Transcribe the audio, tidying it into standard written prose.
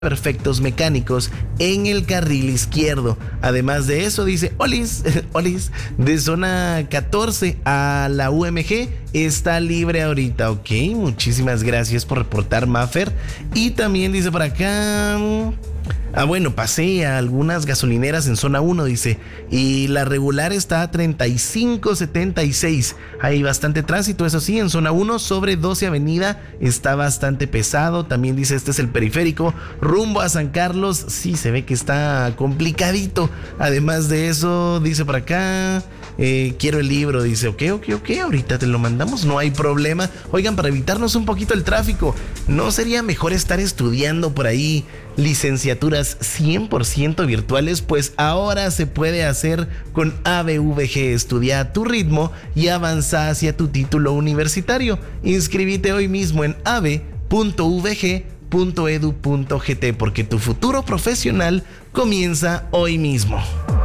perfectos mecánicos en el carril izquierdo. Además de eso, dice Olis, de zona 14 a la UMG está libre ahorita. Ok, muchísimas gracias por reportar, Maffer. Y también dice por acá... bueno, pasé a algunas gasolineras en zona 1, dice, y la regular está a 35.76. Hay bastante tránsito, eso sí, en zona 1 sobre 12 Avenida está bastante pesado. También dice, este es el periférico, rumbo a San Carlos, sí, se ve que está complicadito. Además de eso, dice por acá... quiero el libro, dice, ok, ahorita te lo mandamos, no hay problema. Oigan, para evitarnos un poquito el tráfico, ¿no sería mejor estar estudiando por ahí licenciaturas 100% virtuales? Pues ahora se puede hacer con ABVG. Estudia a tu ritmo y avanza hacia tu título universitario. Inscríbete hoy mismo en ave.vg.edu.gt porque tu futuro profesional comienza hoy mismo.